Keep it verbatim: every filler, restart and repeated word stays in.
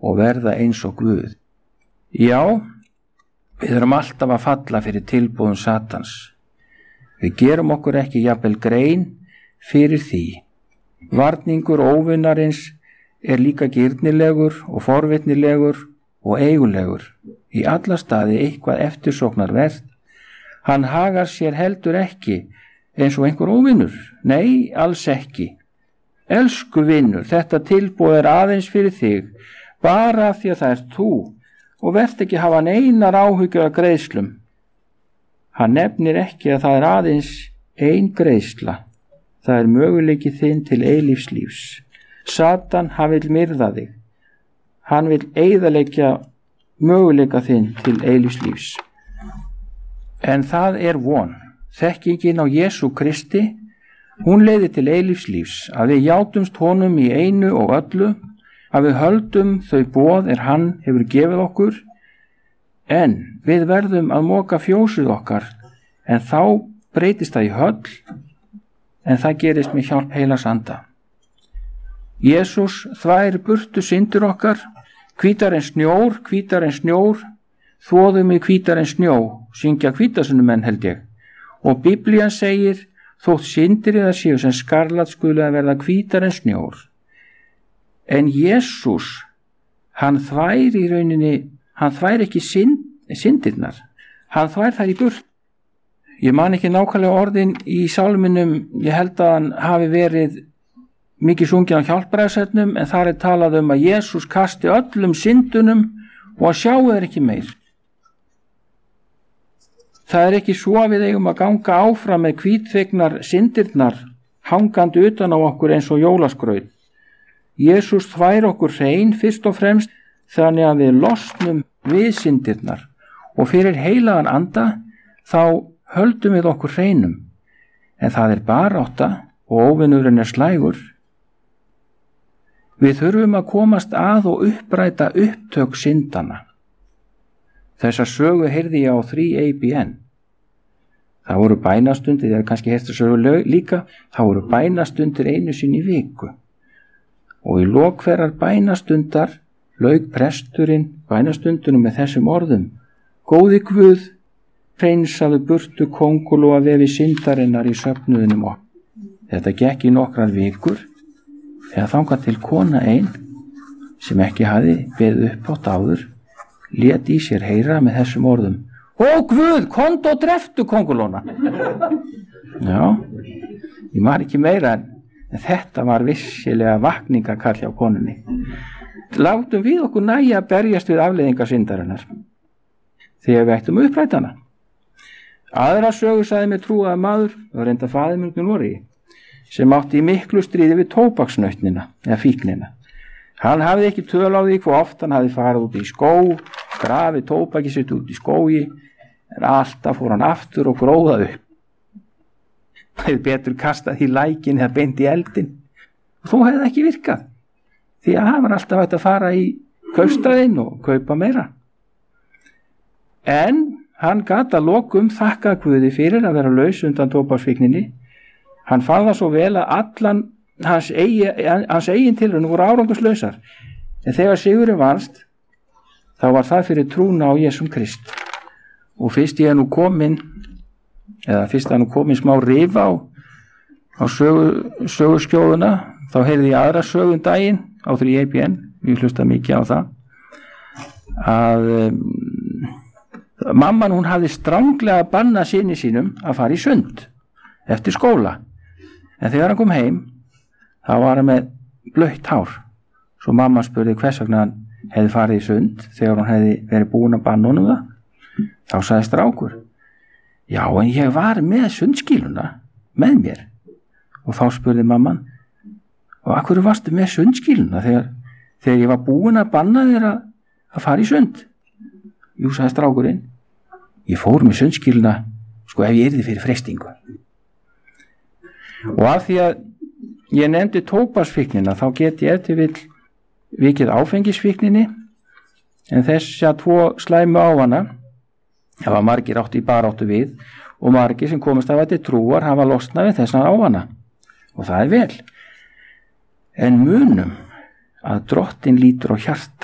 og verða eins og Guð. Já, við erum alltaf að falla fyrir tilboðum Satans. Við gerum okkur ekki jafnvel grein fyrir því. Varningur óvinarins er líka girnilegur og forvitnilegur og eigulegur, í alla staði eitthvað eftirsóknarvert. Hann hagar sér heldur ekki eins og einhver óvinur. Nei, alls ekki. Elsku vinur, þetta tilboð er aðeins fyrir þig, bara af því að það er þú, og verð ekki hafa neinar áhyggjur af greiðslum. Hann nefnir ekki að það er aðeins ein greiðsla. Það er möguleiki þinn til eilífslífs. Satan, hann vil myrða þig. Hann vil eyðileggja möguleika þinn til eilífslífs. En það er von. Þekkingin á Jesú Kristi, hún leiðir til eilífslífs, að við játumst honum í einu og öllu, að við höldum þau boð er hann hefur gefið okkur, en við verðum að moka fjósið okkar, en þá breytist það í höll, en það gerist með hjálp heilags anda. Jesús þvær burtu syndir okkar, hvítar en snjór, hvítar en snjór, þvoðum í hvítar en snjó, syngja hvítasunnumenn held ég. Og Biblían segir, þótt syndir eða séu sem skarlat skuli að verða hvítar en snjór. En Jesús, hann þvær í rauninni, hann þvær ekki synd, syndirnar, hann þvær þær í burt. Ég man ekki nákvæmlega orðin í sálminum, ég held að hann hafi verið mikið sungið á hjálpræðsefnum, en þar er talað um að Jesús kasti öllum syndunum og að sjáu þeir ekki meir. Það er ekki svo að við eigum að ganga áfram með hvítþvegnar syndirnar hangandi utan á okkur eins og jólaskraut. Jesús þvær okkur hrein fyrst og fremst þannig að við losnum við syndirnar, og fyrir heilagan anda þá höldum við okkur hreinum. En það er barátta og óvinurinn er slægur. Við þurfum að komast að og uppræta upptök syndana. Þessa sögu heyrði ég á þrjú A B N. Það voru bænastundir, það er kannski heyrst að sögu líka, það voru bænastundir einu sinni í viku. Og í lok hverrar bænastundar lauk presturinn bænastundunum með þessum orðum: Góði Guð, hreinsaðu burtu kóngulóa vefi syndarinnar í söfnuðinum okkur. Þetta gekk í nokkrar vikur, þegar þangað til kona ein, sem ekki hafði beðið upp átt áður, lét í sér heyra með þessum orðum: Ó Guð, komdu og dreftu kóngulóna. Já, ég mar ekki meira, en þetta var vissilega vakningakall hjá konunni. Látum við okkur nægja að berjast við afleiðingar syndarinnar, þegar við ættum upprætana. Aðra sögu sagði mér trúaður maður, og reynda faðir minn úr Noregi, sem átti í miklu stríði við tóbaksnautnina eða fíknina. Hann hafði ekki töl á því hvað oft hann hafði farið út í skó, grafið tóbaki sitt út í skógi, en alltaf fór hann aftur og gróðað upp. Það hefði betur kastað í lækin eða beint í eldin, og þó hefði það ekki virkað, því að hann var alltaf hægt að fara í kaupstaðinn og kaupa meira. En hann gat að lokum þakkað Guði fyrir að vera laus undan tóbaksfíkninni. Hann fann það svo vel að allan hans, eigi, hans eigin tilraunir voru árangurslausar, en þegar sigurinn vannst, þá var það fyrir trúna á Jesúm Krist. Og fyrst ég er nú komin, eða fyrst það nú komin smá rif á, á sögu, söguskjóðuna, þá heyrði ég aðra sögun daginn á þrjú A B N, ég hlusta mikið á það, að um, mamman hún hafði stranglega bannað syni sínum að fara í sund eftir skóla, en þegar hann kom heim, þá var hann með blautt hár. Svo mamma spurði hvers vegna hann hefði farið í sund þegar hann hefði verið búin að banna honum það. Þá sagði strákur: Já, en ég var með sundskýluna með mér. Og þá spurði mamman: Og af hverju varstu með sundskýluna þegar, þegar ég var búin að banna þér að, að fara í sund? Jú, sagði strákurinn, ég fór með sundskýluna sko ef ég yrði fyrir freistingu. Og af því að ég nefndi tóbaksfíknina, þá get ég eftir vill vikið áfengisfíkninni, en þess að tvo slæmu ávana hafa margir átt í baráttu við, og margir sem komast af þetta trúar hafa losnað við þessan ávana, og það er vel. En munum að Drottinn lítur á hjarta.